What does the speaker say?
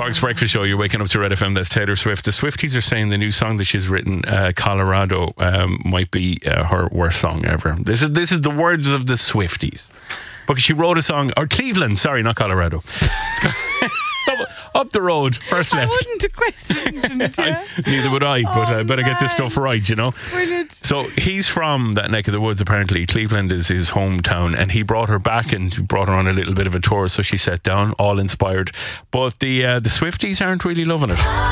Cork's Breakfast Show. You're waking up to Red FM. That's Taylor Swift. The Swifties are saying the new song that she's written, Colorado, might be her worst song ever. This is the words of the Swifties. Because she wrote a song, or Cleveland, sorry, not Colorado. Up the road, first left. I wouldn't have questioned it, yeah. Neither would I, but I better get this stuff right, you know. Brilliant. So he's from that neck of the woods, apparently. Cleveland is his hometown, and he brought her back and brought her on a little bit of a tour, so she sat down, all inspired. But the Swifties aren't really loving it.